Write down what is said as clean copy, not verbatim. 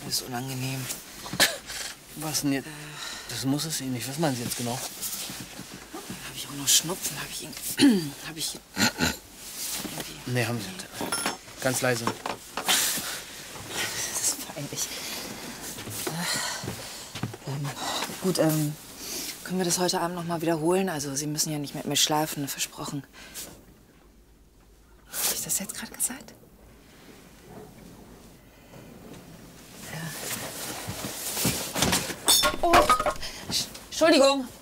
Das ist unangenehm. Was denn jetzt? Das muss es Ihnen nicht. Was meinen Sie jetzt genau? Habe ich auch noch Schnupfen? Habe ich irgendwie... Nee, haben Sie nicht. Ganz leise. Das ist peinlich. Gut, können wir das heute Abend noch mal wiederholen? Also, Sie müssen ja nicht mit mir schlafen, versprochen. Habe ich das jetzt gerade gesagt? Ja. Oh, Entschuldigung.